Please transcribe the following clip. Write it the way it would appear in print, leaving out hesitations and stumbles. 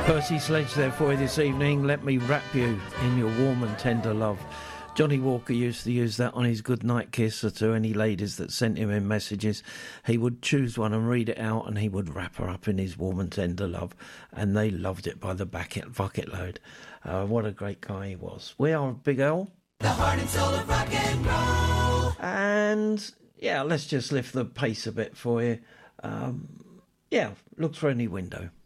Percy Sledge there for you this evening. Let me wrap you in your warm and tender love. Johnny Walker used to use that on his goodnight kiss to any ladies that sent him in messages. He would choose one and read it out, and he would wrap her up in his warm and tender love, and they loved it by the bucket load. What a great guy he was. We are Big L. The heart and soul of rock and roll. And, yeah, let's just lift the pace a bit for you. Look through any window.